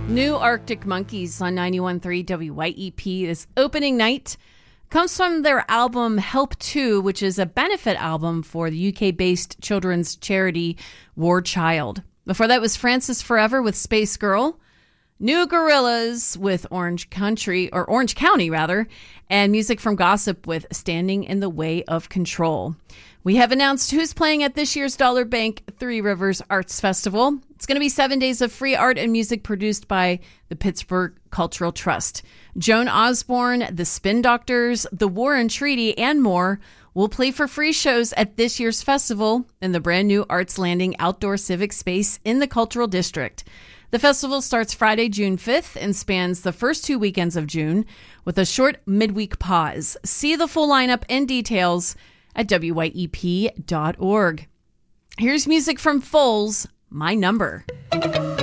New Arctic Monkeys on 91.3 WYEP. This opening night comes from their album Help 2, which is a benefit album for the UK-based children's charity War Child. Before that was Francis Forever with Space Girl, New Gorillas with Orange County, and music from Gossip with Standing in the Way of Control. We have announced who's playing at this year's Dollar Bank Three Rivers Arts Festival. It's going to be 7 days of free art and music produced by the Pittsburgh Cultural Trust. Joan Osborne, the Spin Doctors, the War and Treaty, and more will play for free shows at this year's festival in the brand new Arts Landing outdoor civic space in the Cultural District. The festival starts Friday, June 5th and spans the first 2 weekends of June with a short midweek pause. See the full lineup and details at wyep.org. Here's music from Foals, My Number.